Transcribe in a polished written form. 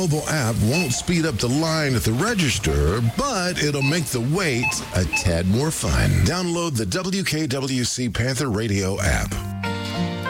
mobile app won't speed up the line at the register, but it'll make the wait a tad more fun. Download the WKWC Panther Radio app.